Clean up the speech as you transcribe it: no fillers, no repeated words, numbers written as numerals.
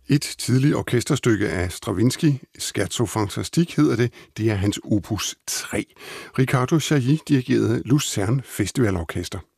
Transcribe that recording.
Et tidligt orkesterstykke af Stravinsky, Scherzo Fantastique hedder det. Det er hans opus 3. Riccardo Chailly dirigerede Lucerne Festivalorkester.